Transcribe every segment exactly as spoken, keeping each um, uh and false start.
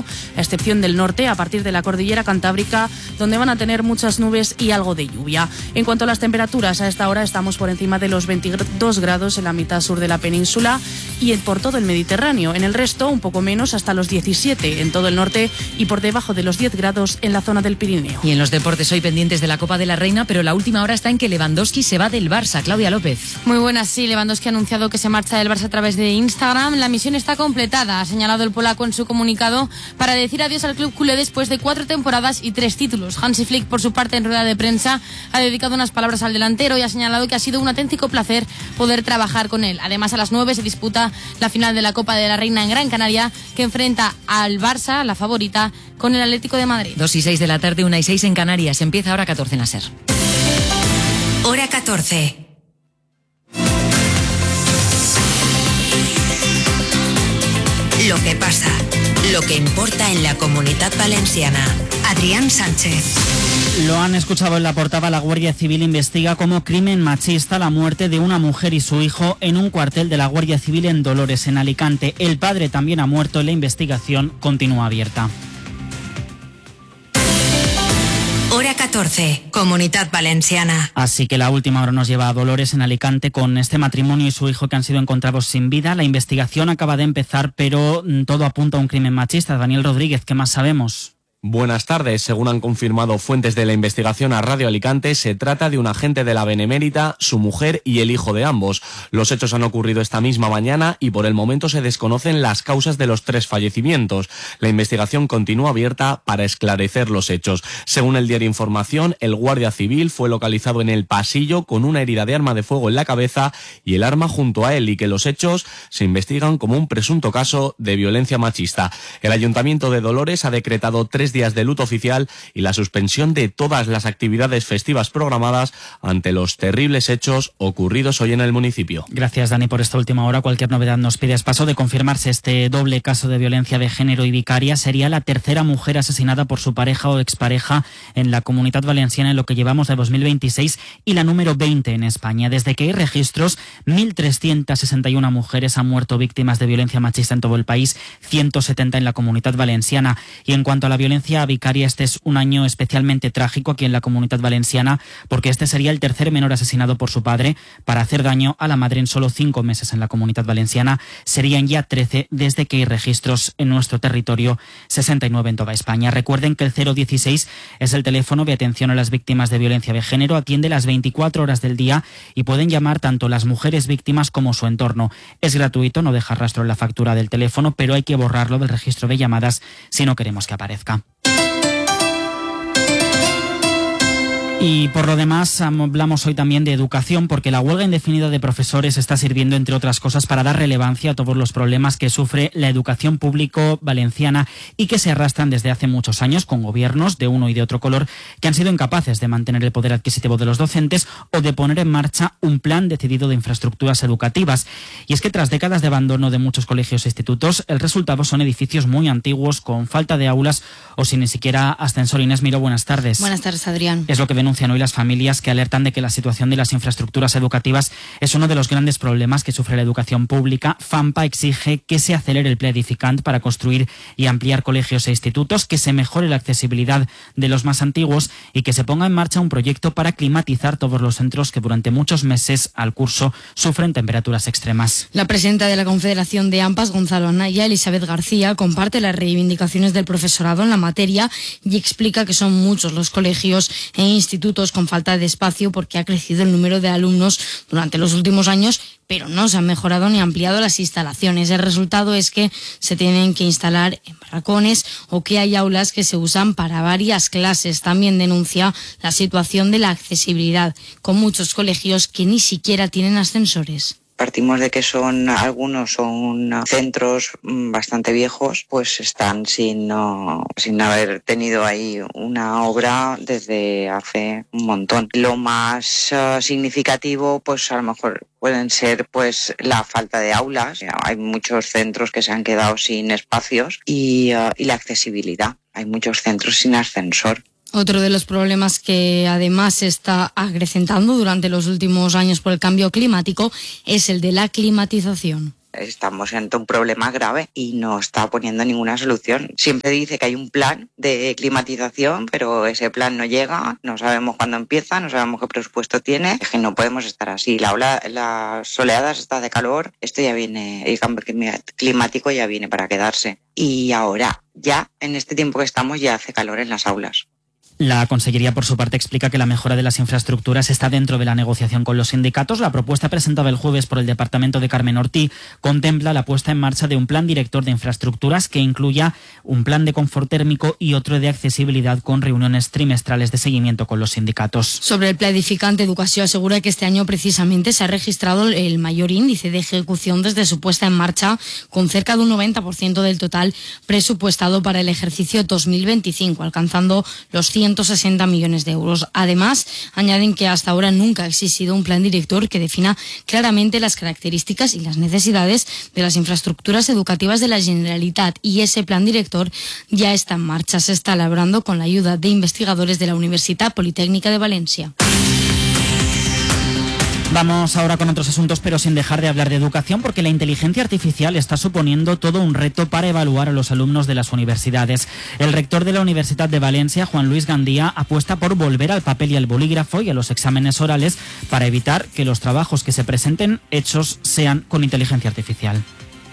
cielo, a excepción del norte, a partir de la cordillera cantábrica, donde van a tener muchas nubes y algo de lluvia. En cuanto a las temperaturas, a esta hora estamos por encima de los veintidós grados en la mitad sur de la península y por todo el Mediterráneo. En el resto, un poco menos, hasta los diecisiete en todo el norte y por debajo de los diez grados en la zona del Pirineo. Y en los deportes hoy pendientes de la Copa de la Reina, pero la última hora está en que Lewandowski se va del Barça. Claudia López. Muy buenas, sí. Lewandowski ha anunciado que se marcha del Barça a través de Instagram. La misión está completada, ha señalado el polaco en su comunicado, para decir adiós al club culé después de cuatro temporadas y tres títulos. Hansi Flick, por su parte, en rueda de prensa, ha dedicado unas palabras al delantero y ha señalado que ha sido un auténtico placer poder trabajar con él. Además, a las nueve se disputa la final de la Copa de la Reina en Gran Canaria, que enfrenta al Barça, la favorita, con el Atlético de Madrid. Dos y seis de la tarde, una y seis en Canarias. Empieza hora catorce en la SER. Hora catorce. Lo que pasa, lo que importa en la Comunitat Valenciana. Adrián Sánchez. Lo han escuchado en la portada. La Guardia Civil investiga como crimen machista la muerte de una mujer y su hijo en un cuartel de la Guardia Civil en Dolores, en Alicante. El padre también ha muerto y la investigación continúa abierta. Hora catorce, Comunitat Valenciana. Así que la última hora nos lleva a Dolores, en Alicante, con este matrimonio y su hijo que han sido encontrados sin vida. La investigación acaba de empezar, pero todo apunta a un crimen machista. Daniel Rodríguez, ¿qué más sabemos? Buenas tardes. Según han confirmado fuentes de la investigación a Radio Alicante, se trata de un agente de la Benemérita, su mujer y el hijo de ambos. Los hechos han ocurrido esta misma mañana y por el momento se desconocen las causas de los tres fallecimientos. La investigación continúa abierta para esclarecer los hechos. Según el diario Información, el guardia civil fue localizado en el pasillo con una herida de arma de fuego en la cabeza y el arma junto a él, y que los hechos se investigan como un presunto caso de violencia machista. El Ayuntamiento de Dolores ha decretado tres días de luto oficial y la suspensión de todas las actividades festivas programadas ante los terribles hechos ocurridos hoy en el municipio. Gracias, Dani, por esta última hora. Cualquier novedad nos pides paso. De confirmarse este doble caso de violencia de género y vicaria, sería la tercera mujer asesinada por su pareja o expareja en la Comunitat Valenciana en lo que llevamos de dos mil veintiséis y la número veinte en España. Desde que hay registros, mil trescientas sesenta y una mujeres han muerto víctimas de violencia machista en todo el país, ciento setenta en la Comunitat Valenciana. Y en cuanto a la violencia vicaria, este es un año especialmente trágico aquí en la Comunitat Valenciana, porque este sería el tercer menor asesinado por su padre para hacer daño a la madre en solo cinco meses en la Comunitat Valenciana. Serían ya trece desde que hay registros en nuestro territorio, sesenta y nueve en toda España. Recuerden que el cero dieciséis es el teléfono de atención a las víctimas de violencia de género, atiende las veinticuatro horas del día y pueden llamar tanto las mujeres víctimas como su entorno. Es gratuito, no deja rastro en la factura del teléfono, pero hay que borrarlo del registro de llamadas si no queremos que aparezca. Y por lo demás, hablamos hoy también de educación, porque la huelga indefinida de profesores está sirviendo, entre otras cosas, para dar relevancia a todos los problemas que sufre la educación público valenciana y que se arrastran desde hace muchos años con gobiernos de uno y de otro color que han sido incapaces de mantener el poder adquisitivo de los docentes o de poner en marcha un plan decidido de infraestructuras educativas. Y es que tras décadas de abandono de muchos colegios e institutos, el resultado son edificios muy antiguos, con falta de aulas o sin ni siquiera ascensor. Inés Miró, buenas tardes. Buenas tardes, Adrián. Es lo que denuncian hoy las familias, que alertan de que la situación de las infraestructuras educativas es uno de los grandes problemas que sufre la educación pública. FAMPA exige que se acelere el Pla Edificant para construir y ampliar colegios e institutos, que se mejore la accesibilidad de los más antiguos y que se ponga en marcha un proyecto para climatizar todos los centros que durante muchos meses al curso sufren temperaturas extremas. La presidenta de la Confederación de AMPAs, Gonzalo Anaya, Elizabeth García, comparte las reivindicaciones del profesorado en la materia y explica que son muchos los colegios e institutos con falta de espacio porque ha crecido el número de alumnos durante los últimos años, pero no se han mejorado ni ampliado las instalaciones. El resultado es que se tienen que instalar en barracones o que hay aulas que se usan para varias clases. También denuncia la situación de la accesibilidad, con muchos colegios que ni siquiera tienen ascensores. Partimos de que son algunos son centros bastante viejos, pues están sin, no, sin haber tenido ahí una obra desde hace un montón. Lo más uh, significativo, pues a lo mejor pueden ser pues la falta de aulas. Hay muchos centros que se han quedado sin espacios y, uh, y la accesibilidad. Hay muchos centros sin ascensor. Otro de los problemas que además se está acrecentando durante los últimos años por el cambio climático es el de la climatización. estamos ante un problema grave y no está poniendo ninguna solución. Siempre dice que hay un plan de climatización, pero ese plan no llega, no sabemos cuándo empieza, no sabemos qué presupuesto tiene. Es que no podemos estar así. La ola, las oleadas está de calor, esto ya viene, el cambio climático ya viene para quedarse. Y ahora, ya en este tiempo que estamos, ya hace calor en las aulas. La Consellería, por su parte, explica que la mejora de las infraestructuras está dentro de la negociación con los sindicatos. La propuesta presentada el jueves por el departamento de Carmen Ortí contempla la puesta en marcha de un plan director de infraestructuras que incluya un plan de confort térmico y otro de accesibilidad con reuniones trimestrales de seguimiento con los sindicatos. Sobre el planificante, Educación asegura que este año precisamente se ha registrado el mayor índice de ejecución desde su puesta en marcha, con cerca de un noventa por ciento del total presupuestado para el ejercicio dos mil veinticinco, alcanzando los ciento sesenta millones de euros. Además, añaden que hasta ahora nunca ha existido un plan director que defina claramente las características y las necesidades de las infraestructuras educativas de la Generalitat, y ese plan director ya está en marcha. Se está elaborando con la ayuda de investigadores de la Universidad Politécnica de Valencia. Vamos ahora con otros asuntos, pero sin dejar de hablar de educación, porque la inteligencia artificial está suponiendo todo un reto para evaluar a los alumnos de las universidades. El rector de la Universidad de Valencia, Juan Luis Gandía, apuesta por volver al papel y al bolígrafo y a los exámenes orales para evitar que los trabajos que se presenten hechos sean con inteligencia artificial.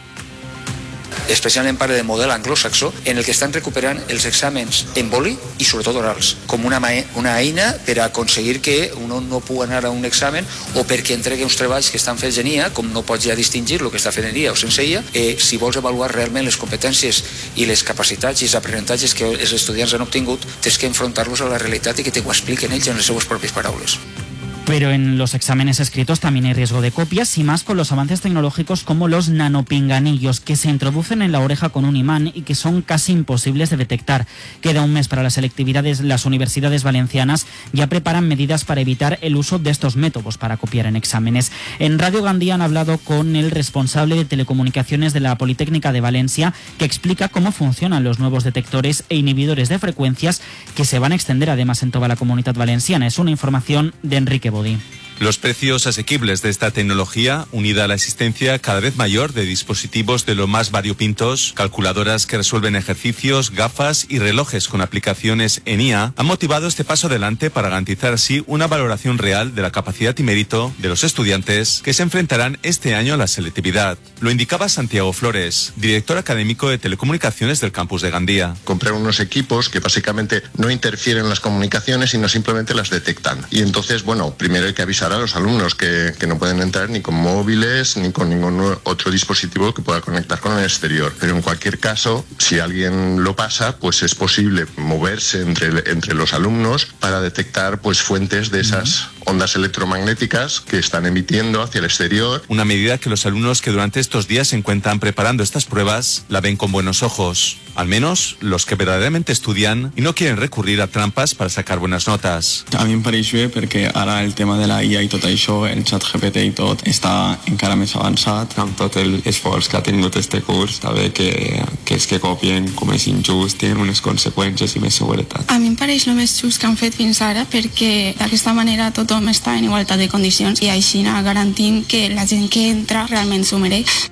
Especialment part del model anglosaxó, en el que estan recuperant els exàmens en boli i sobretot orals, com una, una eina per a aconseguir que un no pugui anar a un examen o perquè entregui uns treballs que estan fets en I A, com no pots ja distingir el que està fet en I A o sense I A, eh, si vols avaluar realment les competències i les capacitats i els aprenentatges que els estudiants han obtingut, tens que enfrontar-los a la realitat i que te ho expliquen ells en les seues pròpies paraules. Pero en los exámenes escritos también hay riesgo de copias, y más con los avances tecnológicos como los nanopinganillos, que se introducen en la oreja con un imán y que son casi imposibles de detectar. Queda un mes para la selectividad. Las universidades valencianas ya preparan medidas para evitar el uso de estos métodos para copiar en exámenes. En Radio Gandía han hablado con el responsable de telecomunicaciones de la Politécnica de Valencia, que explica cómo funcionan los nuevos detectores e inhibidores de frecuencias que se van a extender además en toda la Comunidad Valenciana. Es una información de Enrique Bodí. Los precios asequibles de esta tecnología, unida a la existencia cada vez mayor de dispositivos de lo más variopintos, calculadoras que resuelven ejercicios, gafas y relojes con aplicaciones en I A, han motivado este paso adelante para garantizar así una valoración real de la capacidad y mérito de los estudiantes que se enfrentarán este año a la selectividad. Lo indicaba Santiago Flores, director académico de telecomunicaciones del campus de Gandía. Comprar unos equipos que básicamente no interfieren en las comunicaciones, sino simplemente las detectan. Y entonces, bueno, primero hay que avisar a los alumnos que, que no pueden entrar ni con móviles ni con ningún otro dispositivo que pueda conectar con el exterior. Pero en cualquier caso, si alguien lo pasa, pues es posible moverse entre, entre los alumnos para detectar pues fuentes de esas ondas electromagnéticas que están emitiendo hacia el exterior. Una medida que los alumnos que durante estos días se encuentran preparando estas pruebas la ven con buenos ojos. Al menos los que verdaderamente estudian y no quieren recurrir a trampas para sacar buenas notas. A mi em pareix bé perquè ara el tema de la I A i tot això, el xat G P T i tot, està encara més avançat. Amb tot l'esforç que ha tingut este curs, està bé que, que els que copien, com és injust, tenen unes conseqüències i més seguretat. A mi em pareix el més just que han fet fins ara, perquè d'aquesta manera tothom està en igualtat de condicions i així garantint que la gent que entra realment s'ho mereix.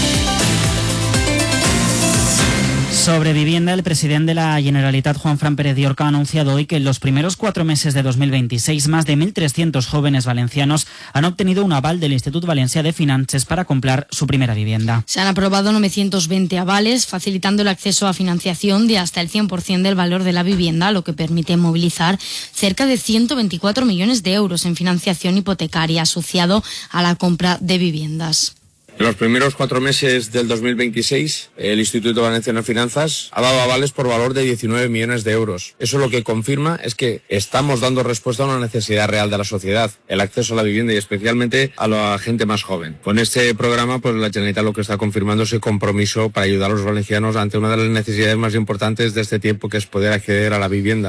Sobre vivienda, el presidente de la Generalitat, Juanfran Pérez Diorca, ha anunciado hoy que en los primeros cuatro meses de dos mil veintiséis más de mil trescientos jóvenes valencianos han obtenido un aval del Institut Valencià de Finances para comprar su primera vivienda. Se han aprobado novecientos veinte avales, facilitando el acceso a financiación de hasta el cien por ciento del valor de la vivienda, lo que permite movilizar cerca de ciento veinticuatro millones de euros en financiación hipotecaria asociado a la compra de viviendas. En los primeros cuatro meses del dos mil veintiséis, el Instituto Valenciano de Finanzas ha dado avales por valor de diecinueve millones de euros. Eso lo que confirma es que estamos dando respuesta a una necesidad real de la sociedad, el acceso a la vivienda y especialmente a la gente más joven. Con este programa, pues la Generalitat lo que está confirmando es el compromiso para ayudar a los valencianos ante una de las necesidades más importantes de este tiempo, que es poder acceder a la vivienda.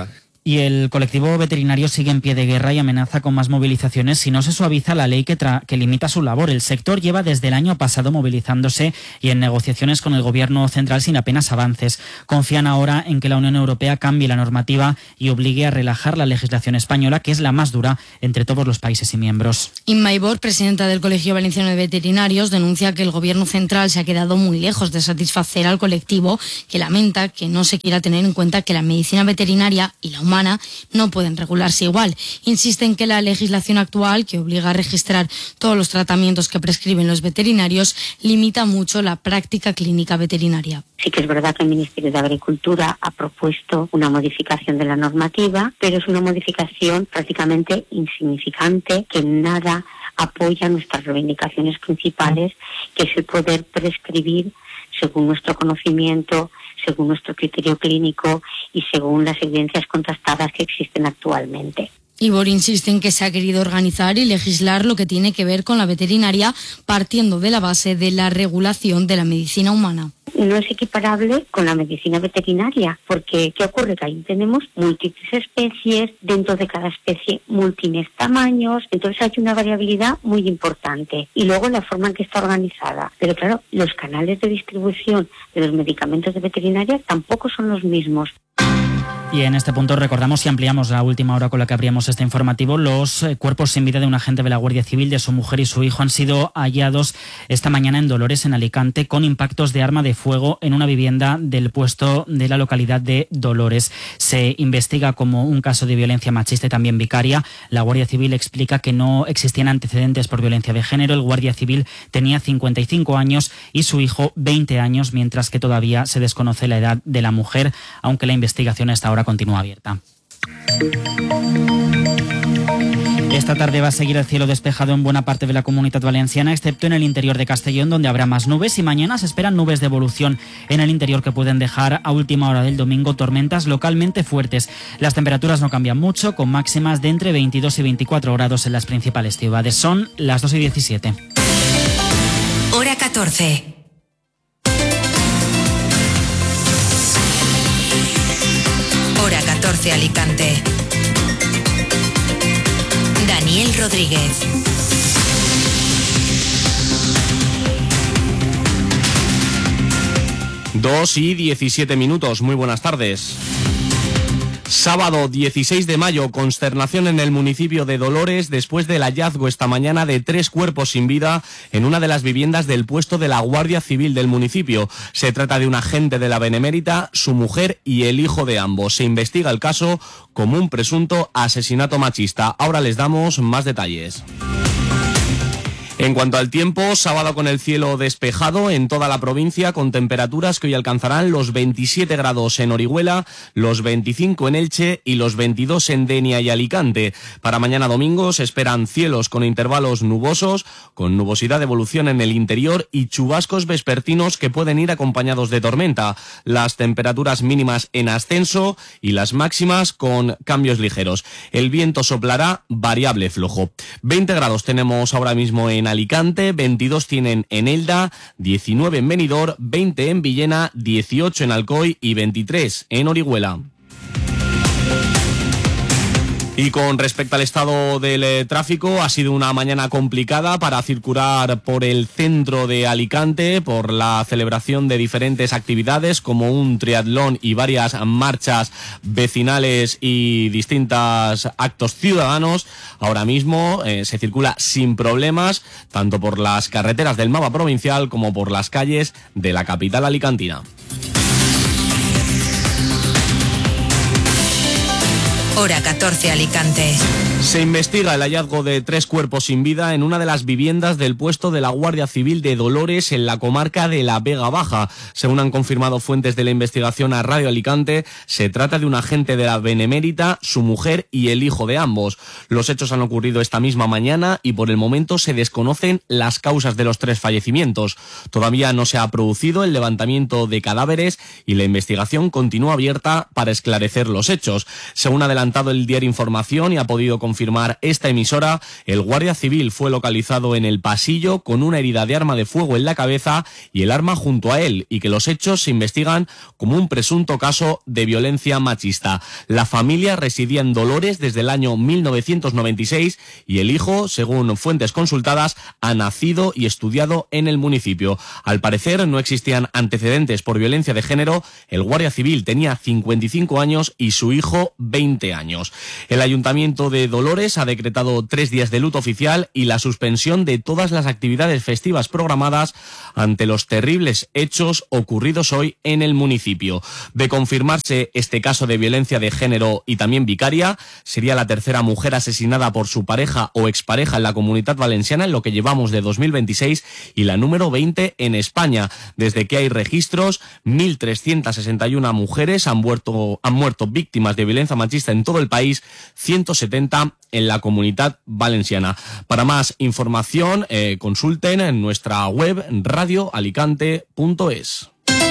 Y el colectivo veterinario sigue en pie de guerra y amenaza con más movilizaciones si no se suaviza la ley que, tra- que limita su labor. El sector lleva desde el año pasado movilizándose y en negociaciones con el gobierno central sin apenas avances. Confían ahora en que la Unión Europea cambie la normativa y obligue a relajar la legislación española, que es la más dura entre todos los países y miembros. Inma Ibor, presidenta del Colegio Valenciano de Veterinarios, denuncia que el gobierno central se ha quedado muy lejos de satisfacer al colectivo, que lamenta que no se quiera tener en cuenta que la medicina veterinaria y la humana no pueden regularse igual. Insiste en que la legislación actual, que obliga a registrar todos los tratamientos que prescriben los veterinarios, limita mucho la práctica clínica veterinaria. Sí que es verdad que el Ministerio de Agricultura ha propuesto una modificación de la normativa, pero es una modificación prácticamente insignificante que nada apoya nuestras reivindicaciones principales, que es el poder prescribir según nuestro conocimiento, según nuestro criterio clínico y según las evidencias contrastadas que existen actualmente. Ibor insiste en que se ha querido organizar y legislar lo que tiene que ver con la veterinaria, partiendo de la base de la regulación de la medicina humana. No es equiparable con la medicina veterinaria, porque ¿qué ocurre? Que ahí tenemos múltiples especies, dentro de cada especie múltiples tamaños, entonces hay una variabilidad muy importante. Y luego la forma en que está organizada. Pero claro, los canales de distribución de los medicamentos de veterinaria tampoco son los mismos. Y en este punto recordamos y ampliamos la última hora con la que abríamos este informativo. Los eh, cuerpos sin vida de un agente de la Guardia Civil, de su mujer y su hijo, han sido hallados esta mañana en Dolores, en Alicante, con impactos de arma de fuego en una vivienda del puesto de la localidad de Dolores. Se investiga como un caso de violencia machista y también vicaria. La Guardia Civil explica que no existían antecedentes por violencia de género. El Guardia Civil tenía cincuenta y cinco años y su hijo veinte años, mientras que todavía se desconoce la edad de la mujer, aunque la investigación hasta ahora continúa abierta. Esta tarde va a seguir el cielo despejado en buena parte de la Comunidad Valenciana, excepto en el interior de Castellón, donde habrá más nubes, y mañana se esperan nubes de evolución en el interior que pueden dejar a última hora del domingo tormentas localmente fuertes. Las temperaturas no cambian mucho, con máximas de entre veintidós y veinticuatro grados en las principales ciudades. Son las dos y diecisiete. Hora catorce. Hora catorce, Alicante. Daniel Rodríguez. Dos y diecisiete minutos. Muy buenas tardes. Sábado dieciséis de mayo, consternación en el municipio de Dolores después del hallazgo esta mañana de tres cuerpos sin vida en una de las viviendas del puesto de la Guardia Civil del municipio. Se trata de un agente de la Benemérita, su mujer y el hijo de ambos. Se investiga el caso como un presunto asesinato machista. Ahora les damos más detalles. En cuanto al tiempo, sábado con el cielo despejado en toda la provincia, con temperaturas que hoy alcanzarán los veintisiete grados en Orihuela, los veinticinco en Elche y los veintidós en Denia y Alicante. Para mañana domingo se esperan cielos con intervalos nubosos, con nubosidad de evolución en el interior y chubascos vespertinos que pueden ir acompañados de tormenta. Las temperaturas mínimas en ascenso y las máximas con cambios ligeros. El viento soplará variable flojo. veinte grados tenemos ahora mismo en Alicante, veintidós tienen en Elda, diecinueve en Benidorm, veinte en Villena, dieciocho en Alcoy y veintitrés en Orihuela. Y con respecto al estado del eh, tráfico, ha sido una mañana complicada para circular por el centro de Alicante por la celebración de diferentes actividades como un triatlón y varias marchas vecinales y distintos actos ciudadanos. Ahora mismo eh, se circula sin problemas tanto por las carreteras del mapa provincial como por las calles de la capital alicantina. Hora catorce, Alicante. Se investiga el hallazgo de tres cuerpos sin vida en una de las viviendas del puesto de la Guardia Civil de Dolores en la comarca de la Vega Baja. Según han confirmado fuentes de la investigación a Radio Alicante, se trata de un agente de la Benemérita, su mujer y el hijo de ambos. Los hechos han ocurrido esta misma mañana y por el momento se desconocen las causas de los tres fallecimientos. Todavía no se ha producido el levantamiento de cadáveres y la investigación continúa abierta para esclarecer los hechos. Según ha adelantado el diario Información y ha podido confirmar confirmar esta emisora, el guardia civil fue localizado en el pasillo con una herida de arma de fuego en la cabeza y el arma junto a él, y que los hechos se investigan como un presunto caso de violencia machista. La familia residía en Dolores desde el año mil novecientos noventa y seis y el hijo, según fuentes consultadas, ha nacido y estudiado en el municipio. Al parecer no existían antecedentes por violencia de género. El guardia civil tenía cincuenta y cinco años y su hijo veinte años. El Ayuntamiento de Dolores ha decretado tres días de luto oficial y la suspensión de todas las actividades festivas programadas ante los terribles hechos ocurridos hoy en el municipio. De confirmarse este caso de violencia de género y también vicaria, sería la tercera mujer asesinada por su pareja o expareja en la Comunidad Valenciana en lo que llevamos de dos mil veintiséis y la número veinte en España. Desde que hay registros, mil trescientas sesenta y una mujeres han muerto, han muerto víctimas de violencia machista en todo el país, ciento setenta en la Comunidad Valenciana. Para más información, eh, consulten en nuestra web radio alicante punto es.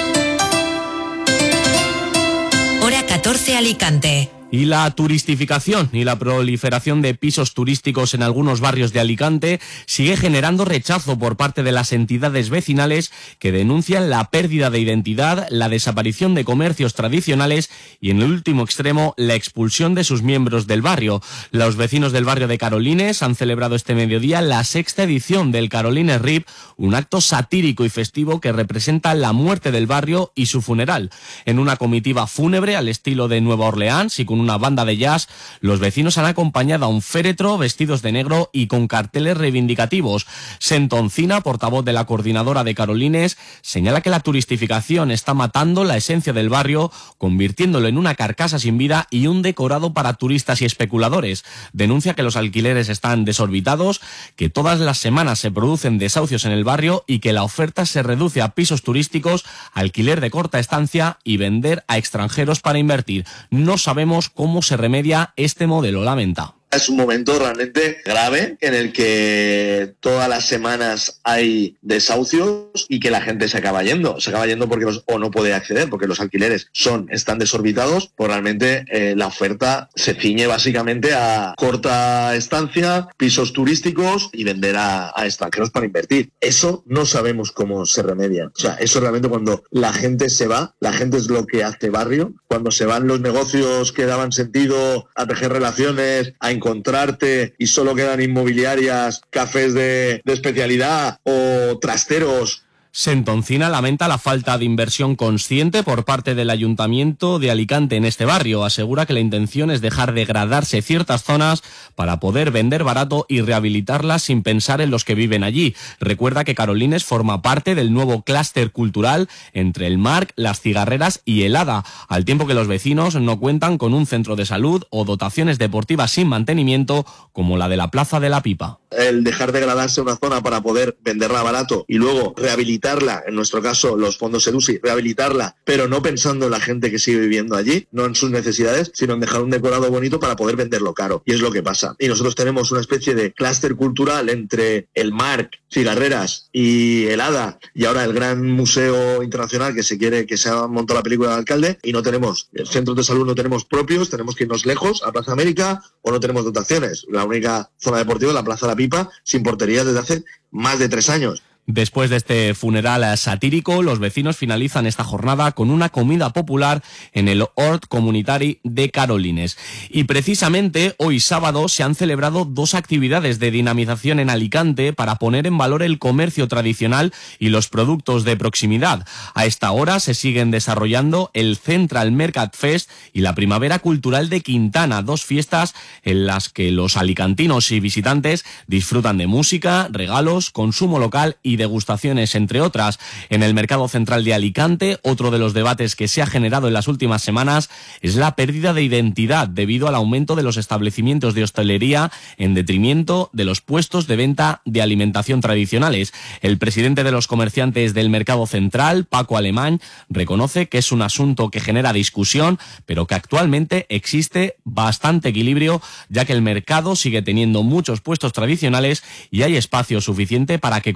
Hora catorce Alicante. Y la turistificación y la proliferación de pisos turísticos en algunos barrios de Alicante sigue generando rechazo por parte de las entidades vecinales que denuncian la pérdida de identidad, la desaparición de comercios tradicionales y, en el último extremo, la expulsión de sus miembros del barrio. Los vecinos del barrio de Carolines han celebrado este mediodía la sexta edición del Carolines Rip, un acto satírico y festivo que representa la muerte del barrio y su funeral. En una comitiva fúnebre al estilo de Nueva Orleans y con una banda de jazz, los vecinos han acompañado a un féretro vestidos de negro y con carteles reivindicativos. Sentoncina, portavoz de la coordinadora de Carolines, señala que la turistificación está matando la esencia del barrio, convirtiéndolo en una carcasa sin vida y un decorado para turistas y especuladores. Denuncia que los alquileres están desorbitados, que todas las semanas se producen desahucios en el barrio y que la oferta se reduce a pisos turísticos, alquiler de corta estancia y vender a extranjeros para invertir. No sabemos cómo se remedia este modelo, lamenta. Es un momento realmente grave en el que todas las semanas hay desahucios y que la gente se acaba yendo. Se acaba yendo porque los, o no puede acceder porque los alquileres son están desorbitados. Pues realmente eh, la oferta se ciñe básicamente a corta estancia, pisos turísticos y vender a, a extranjeros para invertir. Eso no sabemos cómo se remedia. O sea, eso realmente cuando la gente se va, la gente es lo que hace barrio. Cuando se van los negocios que daban sentido a tejer relaciones, a encontrarte y solo quedan inmobiliarias, cafés de, de especialidad o trasteros. Sentoncina lamenta la falta de inversión consciente por parte del Ayuntamiento de Alicante en este barrio. Asegura que la intención es dejar degradarse ciertas zonas para poder vender barato y rehabilitarlas sin pensar en los que viven allí. Recuerda que Carolines forma parte del nuevo clúster cultural entre el Marc, las Cigarreras y el Hada, al tiempo que los vecinos no cuentan con un centro de salud o dotaciones deportivas sin mantenimiento como la de la Plaza de la Pipa. El dejar degradarse una zona para poder venderla barato y luego rehabilitarla, en nuestro caso los fondos Sedusi, rehabilitarla, pero no pensando en la gente que sigue viviendo allí, no en sus necesidades, sino en dejar un decorado bonito para poder venderlo caro. Y es lo que pasa. Y nosotros tenemos una especie de clúster cultural entre el Marc, Cigarreras y el Hada, y ahora el gran museo internacional que se quiere, que se ha montado la película del alcalde, y no tenemos centros de salud, no tenemos propios, tenemos que irnos lejos a Plaza América o no tenemos dotaciones. La única zona deportiva es la Plaza de la Pipa, sin portería desde hace más de tres años. Después de este funeral satírico, los vecinos finalizan esta jornada con una comida popular en el Hort Comunitari de Carolines. Y precisamente hoy sábado se han celebrado dos actividades de dinamización en Alicante para poner en valor el comercio tradicional y los productos de proximidad. A esta hora se siguen desarrollando el Central Mercat Fest y la Primavera Cultural de Quintana, dos fiestas en las que los alicantinos y visitantes disfrutan de música, regalos, consumo local y degustaciones, entre otras. En el Mercado Central de Alicante, otro de los debates que se ha generado en las últimas semanas es la pérdida de identidad debido al aumento de los establecimientos de hostelería en detrimento de los puestos de venta de alimentación tradicionales. El presidente de los comerciantes del Mercado Central, Paco Alemán, reconoce que es un asunto que genera discusión, pero que actualmente existe bastante equilibrio, ya que el mercado sigue teniendo muchos puestos tradicionales y hay espacio suficiente para que convivan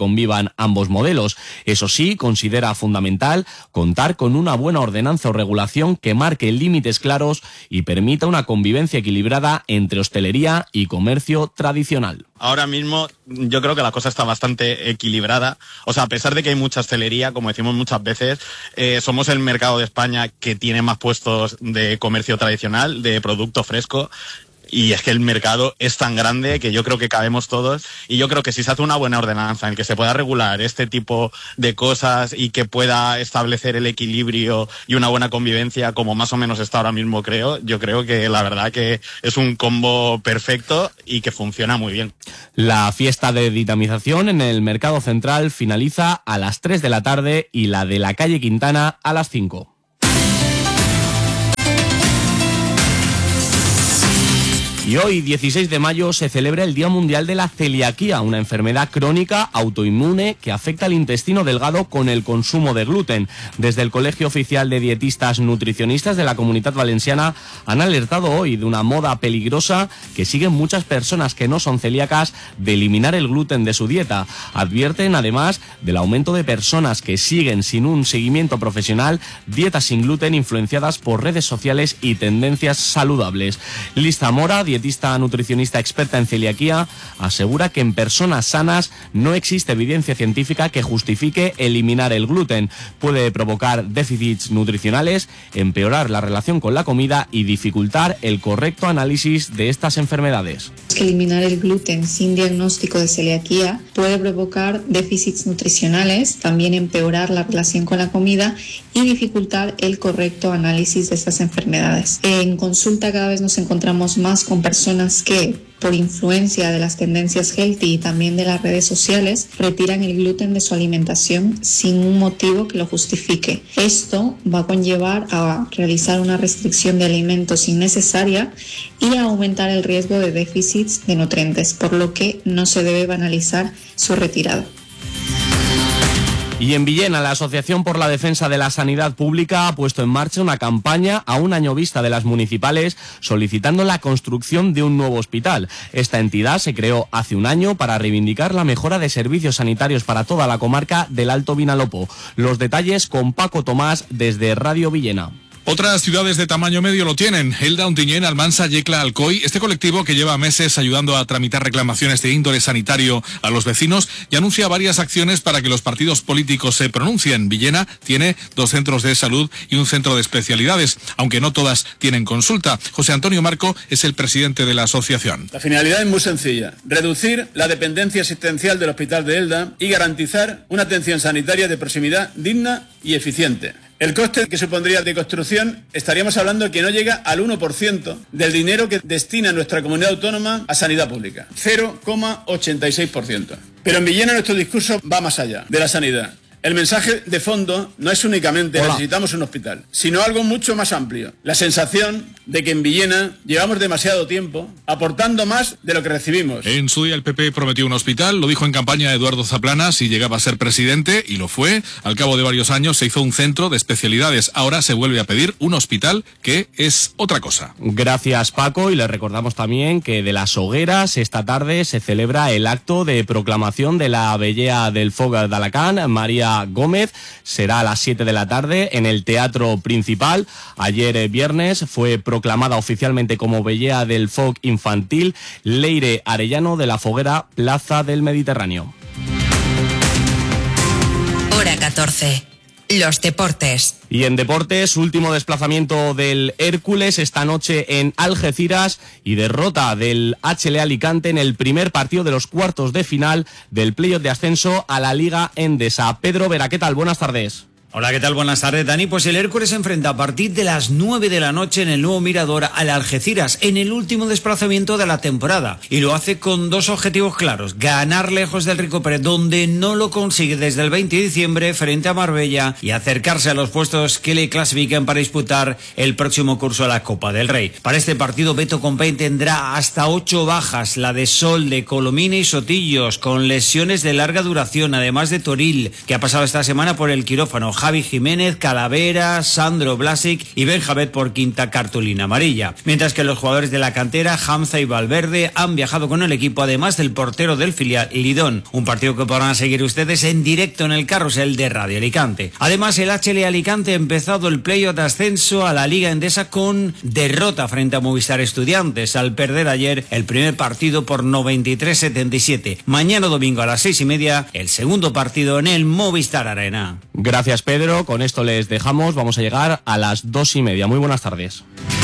recomiendan ambos modelos. Eso sí, considera fundamental contar con una buena ordenanza o regulación que marque límites claros y permita una convivencia equilibrada entre hostelería y comercio tradicional. Ahora mismo yo creo que la cosa está bastante equilibrada. O sea, a pesar de que hay mucha hostelería, como decimos muchas veces, eh, somos el mercado de España que tiene más puestos de comercio tradicional, de producto fresco. Y es que el mercado es tan grande que yo creo que cabemos todos, y yo creo que si se hace una buena ordenanza en que se pueda regular este tipo de cosas y que pueda establecer el equilibrio y una buena convivencia, como más o menos está ahora mismo, creo, yo creo que la verdad que es un combo perfecto y que funciona muy bien. La fiesta de dinamización en el Mercado Central finaliza a las tres de la tarde y la de la calle Quintana a las cinco. Y hoy, dieciséis de mayo, se celebra el Día Mundial de la Celiaquía, una enfermedad crónica autoinmune que afecta al intestino delgado con el consumo de gluten. Desde el Colegio Oficial de Dietistas Nutricionistas de la Comunidad Valenciana han alertado hoy de una moda peligrosa que siguen muchas personas que no son celíacas de eliminar el gluten de su dieta. Advierten además del aumento de personas que siguen sin un seguimiento profesional dietas sin gluten influenciadas por redes sociales y tendencias saludables. Lista Mora, dietista nutricionista experta en celiaquía, asegura que en personas sanas no existe evidencia científica que justifique eliminar el gluten. Puede provocar déficits nutricionales, empeorar la relación con la comida y dificultar el correcto análisis de estas enfermedades. Que eliminar el gluten sin diagnóstico de celiaquía puede provocar déficits nutricionales, también empeorar la relación con la comida y dificultar el correcto análisis de estas enfermedades. En consulta cada vez nos encontramos más con personas que, por influencia de las tendencias healthy y también de las redes sociales, retiran el gluten de su alimentación sin un motivo que lo justifique. Esto va a conllevar a realizar una restricción de alimentos innecesaria y a aumentar el riesgo de déficits de nutrientes, por lo que no se debe banalizar su retirada. Y en Villena, la Asociación por la Defensa de la Sanidad Pública ha puesto en marcha una campaña a un año vista de las municipales solicitando la construcción de un nuevo hospital. Esta entidad se creó hace un año para reivindicar la mejora de servicios sanitarios para toda la comarca del Alto Vinalopó. Los detalles con Paco Tomás desde Radio Villena. Otras ciudades de tamaño medio lo tienen: Elda, Ontinyent, Almansa, Yecla, Alcoy. Este colectivo, que lleva meses ayudando a tramitar reclamaciones de índole sanitario a los vecinos, ya anuncia varias acciones para que los partidos políticos se pronuncien. Villena tiene dos centros de salud y un centro de especialidades, aunque no todas tienen consulta. José Antonio Marco es el presidente de la asociación. La finalidad es muy sencilla: reducir la dependencia asistencial del Hospital de Elda y garantizar una atención sanitaria de proximidad digna y eficiente. El coste que supondría de construcción, estaríamos hablando que no llega al uno por ciento del dinero que destina nuestra comunidad autónoma a sanidad pública, cero coma ochenta y seis por ciento. Pero en Villena nuestro discurso va más allá de la sanidad. El mensaje de fondo no es únicamente Hola. necesitamos un hospital, sino algo mucho más amplio. La sensación de que en Villena llevamos demasiado tiempo aportando más de lo que recibimos. En su día el P P prometió un hospital, lo dijo en campaña Eduardo Zaplana si llegaba a ser presidente, y lo fue. Al cabo de varios años se hizo un centro de especialidades. Ahora se vuelve a pedir un hospital, que es otra cosa. Gracias, Paco, y les recordamos también que de las hogueras esta tarde se celebra el acto de proclamación de la Vellea del Foc d'Alacant, María Gómez. Será a las siete de la tarde en el Teatro Principal. Ayer eh, viernes fue proclamada oficialmente como Vellea del Foc Infantil Leire Arellano de la Foguera Plaza del Mediterráneo. Hora catorce. Los deportes. Y en deportes, último desplazamiento del Hércules esta noche en Algeciras y derrota del H L Alicante en el primer partido de los cuartos de final del playoff de ascenso a la Liga Endesa. Pedro Vera, ¿qué tal? Buenas tardes. Hola, ¿qué tal? Buenas tardes, Dani. Pues el Hércules se enfrenta a partir de las nueve de la noche en el nuevo Mirador al Algeciras, en el último desplazamiento de la temporada. Y lo hace con dos objetivos claros: ganar lejos del Rico Pérez, donde no lo consigue desde el veinte de diciembre frente a Marbella, y acercarse a los puestos que le clasifican para disputar el próximo curso a la Copa del Rey. Para este partido, Beto Company tendrá hasta ocho bajas: la de Sol, de Colomina y Sotillos, con lesiones de larga duración, además de Toril, que ha pasado esta semana por el quirófano. Javi Jiménez, Calavera, Sandro Blasic y Benjabet por quinta cartulina amarilla. Mientras que los jugadores de la cantera, Hamza y Valverde, han viajado con el equipo, además del portero del filial, Lidón. Un partido que podrán seguir ustedes en directo en el carrusel de Radio Alicante. Además, el H L Alicante ha empezado el playoff de ascenso a la Liga Endesa con derrota frente a Movistar Estudiantes, al perder ayer el primer partido por noventa y tres a setenta y siete. Mañana domingo a las seis y media, el segundo partido en el Movistar Arena. Gracias, Pedro. Con esto les dejamos. Vamos a llegar a las dos y media. Muy buenas tardes.